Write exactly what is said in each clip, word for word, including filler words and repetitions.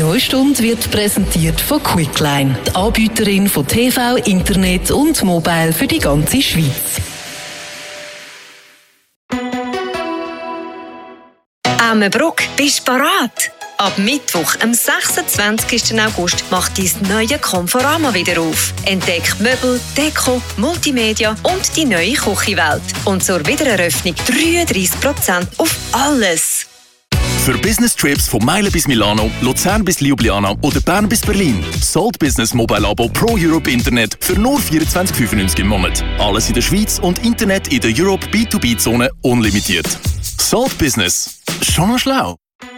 neue Stunde wird präsentiert von Quickline, die Anbieterin von T V, Internet und Mobile für die ganze Schweiz. Ammenbruck, bist du bereit? Ab Mittwoch, am sechsundzwanzigsten August, macht dein neue Conforama wieder auf. Entdeck Möbel, Deko, Multimedia und die neue Küchenwelt. Und zur Wiedereröffnung dreiunddreissig Prozent auf alles. Für Business-Trips von Meilen bis Milano, Luzern bis Ljubljana oder Bern bis Berlin. Salt Business Mobile Abo Pro Europe Internet für nur vierundzwanzig fünfundneunzig im Monat. Alles in der Schweiz und Internet in der Europe B zwei B Zone unlimitiert. Salt Business. Schon noch schlau.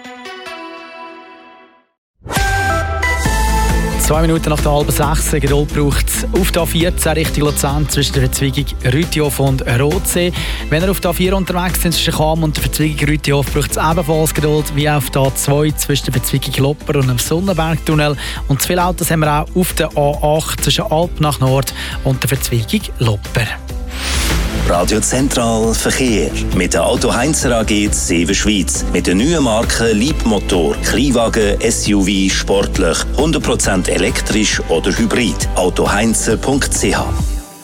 Zwei Minuten nach der halben sechs, Geduld braucht es auf der A vierzehn Richtung Luzern zwischen der Verzweigung Rüttihof und Rotsee. Wenn ihr auf der A vier unterwegs sind zwischen Cham und der Verzweigung Rüttihof, braucht es ebenfalls Geduld wie auf der A zwei zwischen der Verzweigung Lopper und dem Sonnenbergtunnel. Und zu viele Autos haben wir auch auf der A acht zwischen Alp nach Nord und der Verzweigung Lopper. Radio Zentral Verkehr mit der Auto Heinzer A G Seven Schweiz. Mit der neuen Marke Leapmotor. Kleinwagen, S U V, sportlich, hundert Prozent elektrisch oder hybrid. autoheinzer punkt c h.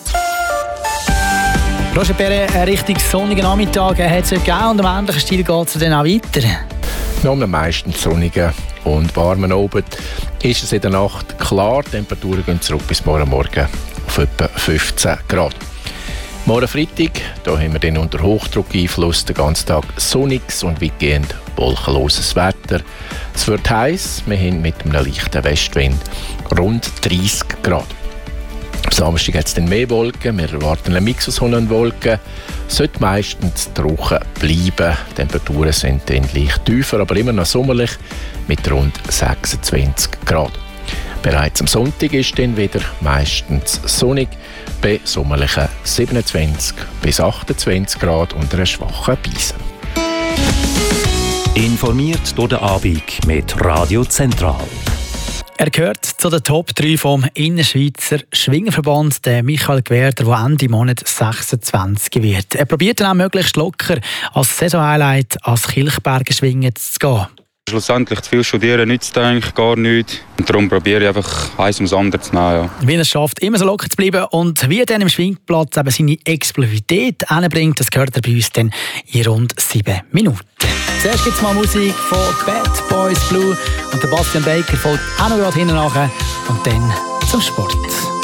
Roger Perret, ein richtig sonnigen Nachmittag hat es heute gegeben und am ähnlichen Stil geht es dann auch weiter. Noch am meisten sonnigen und warmen Abend ist es in der Nacht klar. Die Temperaturen gehen zurück bis morgen Morgen auf etwa fünfzehn Grad. Morgen Freitag, da haben wir dann unter Hochdruckeinfluss den ganzen Tag sonniges und weitgehend wolkenloses Wetter. Es wird heiß, wir haben mit einem leichten Westwind rund dreißig Grad. Am Samstag hat es dann mehr Wolken, wir erwarten einen Mix aus Sonne und Wolken. Es sollte meistens trocken bleiben, die Temperaturen sind dann leicht tiefer, aber immer noch sommerlich mit rund sechsundzwanzig Grad. Bereits am Sonntag ist dann wieder meistens sonnig, bei sommerlichen siebenundzwanzig bis achtundzwanzig Grad und einer schwachen Brise. Informiert durch den Abend mit Radio Zentral. Er gehört zu den Top drei vom Innerschweizer Schwingerverband, der Michael Gwerder, der Ende Monat sechsundzwanzig wird. Er probiert dann auch möglichst locker als Saisonhighlight ans Kilchberger Schwingen zu gehen. Schlussendlich zu viel studieren nützt eigentlich gar nichts. Und darum probiere ich einfach eins ums andere zu nehmen. Ja. Wie er es schafft, immer so locker zu bleiben und wie er dann im Schwingplatz eben seine Explosivität hinbringt, das gehört er bei uns dann in rund sieben Minuten. Zuerst gibt es mal Musik von Bad Boys Blue und der Bastian Baker folgt auch noch gerade hinten nachher und dann zum Sport.